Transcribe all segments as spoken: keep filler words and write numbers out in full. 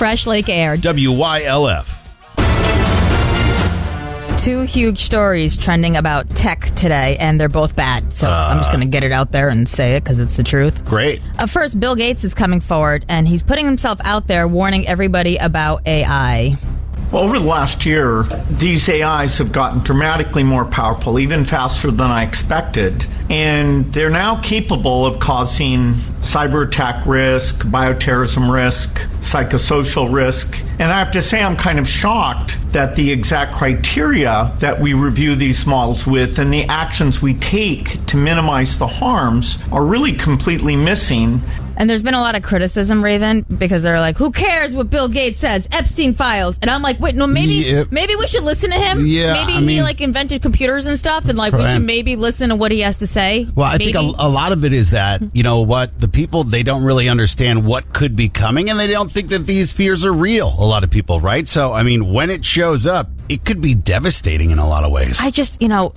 Fresh Lake Air. W Y L F. Two huge stories trending about tech today, and they're both bad. So uh, I'm just going to get it out there and say it because it's the truth. Great. Uh, first, Bill Gates is coming forward, and he's putting himself out there warning everybody about A I. Well, over the last year, these A Is have gotten dramatically more powerful, even faster than I expected. And they're now capable of causing cyber attack risk, bioterrorism risk, psychosocial risk. And I have to say, I'm kind of shocked that the exact criteria that we review these models with and the actions we take to minimize the harms are really completely missing. And there's been a lot of criticism, Raven, because they're like, who cares what Bill Gates says? Epstein files. And I'm like, wait, no, maybe yeah. maybe we should listen to him. Yeah, maybe I he mean, like invented computers and stuff, and like we should maybe listen to what he has to say. Well, I maybe. think a, a lot of it is that, you know what, the people, they don't really understand what could be coming, and they don't think that these fears are real, a lot of people, right? So, I mean, when it shows up, it could be devastating in a lot of ways. I just, you know...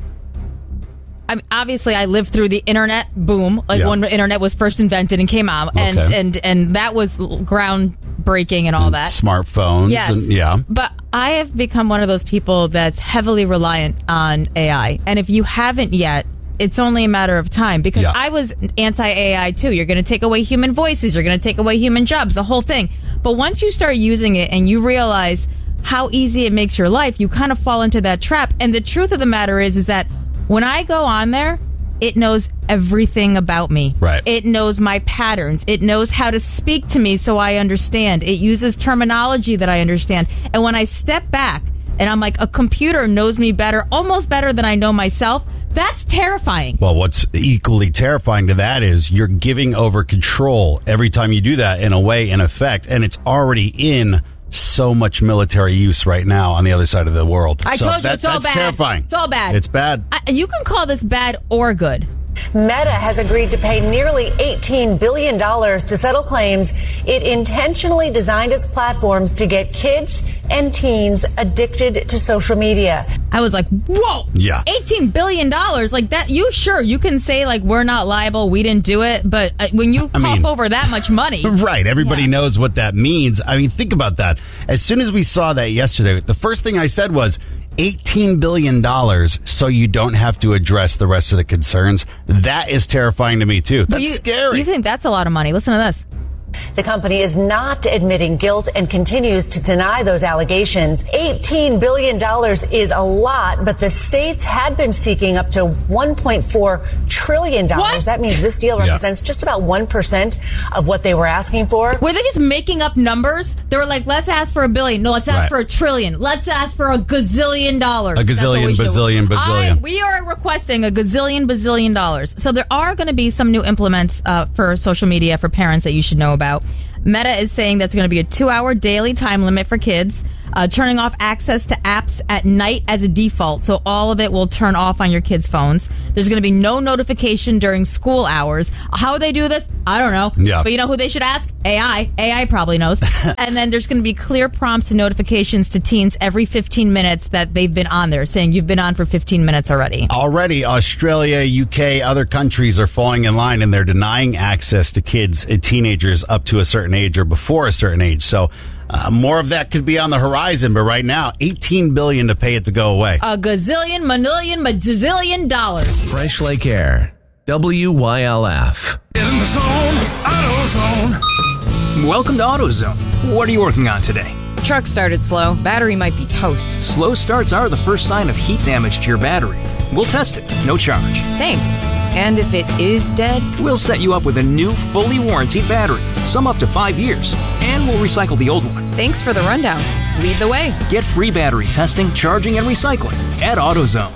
I mean, obviously, I lived through the internet boom, like yeah. when the internet was first invented and came out, and okay. and, and that was groundbreaking and all and that. Smartphones, yes, and, yeah. But I have become one of those people that's heavily reliant on A I, and if you haven't yet, it's only a matter of time, because yeah. I was anti-A I too. You're going to take away human voices, you're going to take away human jobs, the whole thing. But once you start using it and you realize how easy it makes your life, you kind of fall into that trap. And the truth of the matter is, is that when I go on there, it knows everything about me. Right. It knows my patterns. It knows how to speak to me so I understand. It uses terminology that I understand. And when I step back and I'm like, a computer knows me better, almost better than I know myself, that's terrifying. Well, what's equally terrifying to that is you're giving over control every time you do that, in a way, in effect, and it's already in so much military use right now on the other side of the world. I so told you, that, it's all that's bad. terrifying. It's all bad. It's bad. I, you can call this bad or good. Meta has agreed to pay nearly eighteen billion dollars to settle claims it intentionally designed its platforms to get kids and teens addicted to social media. I was like, whoa, yeah, eighteen billion dollars, like that. You sure you can say like we're not liable, we didn't do it, but uh, when you I cough mean, over that much money, right? Everybody yeah. knows what that means. I mean, think about that. As soon as we saw that yesterday, the first thing I said was eighteen billion dollars, so you don't have to address the rest of the concerns. That is terrifying to me too. That's you, scary. You think that's a lot of money? Listen to this. The company is not admitting guilt and continues to deny those allegations. eighteen billion dollars is a lot, but the states had been seeking up to one point four trillion dollars. What? That means this deal represents yeah. just about one percent of what they were asking for. Were they just making up numbers? They were like, let's ask for a billion. No, let's ask right. for a trillion. Let's ask for a gazillion dollars. A gazillion, bazillion, bazillion. I, we are requesting a gazillion, bazillion dollars. So there are going to be some new implements uh, for social media for parents that you should know about. Meta is saying that's going to be a two-hour daily time limit for kids, uh, turning off access to apps at night as a default, so all of it will turn off on your kids' phones. There's going to be no notification during school hours. How would they do this? I don't know. Yeah. But you know who they should ask? A I. A I probably knows. And then there's going to be clear prompts and notifications to teens every fifteen minutes that they've been on there, saying you've been on for fifteen minutes already. Already, Australia, U K, other countries are falling in line, and they're denying access to kids and teenagers up to a certain age or before a certain age. So uh, more of that could be on the horizon, but right now, eighteen billion dollars to pay it to go away. A gazillion, manillion, majillion dollars. Fresh Lake Air, W Y L F. Get in the zone, AutoZone. Welcome to AutoZone. What are you working on today? Truck started slow. Battery might be toast. Slow starts are the first sign of heat damage to your battery. We'll test it, no charge. Thanks. And if it is dead? We'll set you up with a new, fully warranted battery, some up to five years, and we'll recycle the old one. Thanks for the rundown. Lead the way. Get free battery testing, charging, and recycling at AutoZone.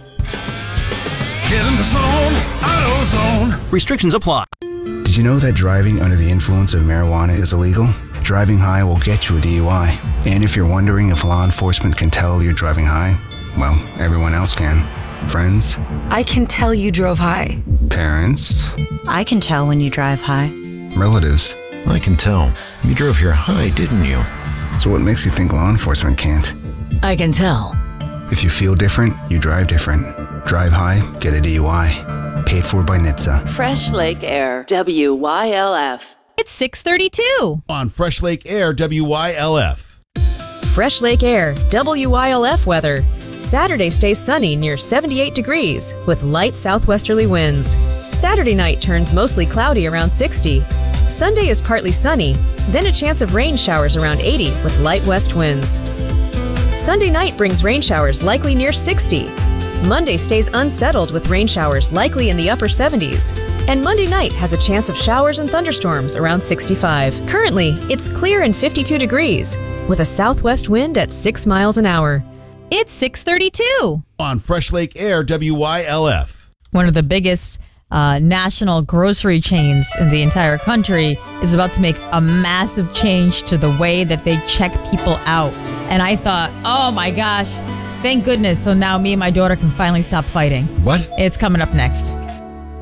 Get in the zone, AutoZone. Restrictions apply. Did you know that driving under the influence of marijuana is illegal? Driving high will get you a D U I. And if you're wondering if law enforcement can tell you're driving high, well, everyone else can. Friends? I can tell you drove high. Parents? I can tell when you drive high. Relatives? I can tell. You drove here high, didn't you? So what makes you think law enforcement can't? I can tell. If you feel different, you drive different. Drive high, get a D U I. Paid for by N H T S A. Fresh Lake Air, W Y L F. It's six thirty-two. On Fresh Lake Air, W Y L F. Fresh Lake Air, W Y L F weather. Saturday stays sunny near seventy-eight degrees with light southwesterly winds. Saturday night turns mostly cloudy around sixty. Sunday is partly sunny, then a chance of rain showers around eighty with light west winds. Sunday night brings rain showers likely near sixty. Monday stays unsettled with rain showers likely in the upper seventies. And Monday night has a chance of showers and thunderstorms around sixty-five. Currently, it's clear and fifty-two degrees with a southwest wind at six miles an hour. It's six thirty-two. On Fresh Lake Air, W Y L F. One of the biggest uh, national grocery chains in the entire country is about to make a massive change to the way that they check people out. And I thought, oh my gosh, thank goodness. So now me and my daughter can finally stop fighting. What? It's coming up next.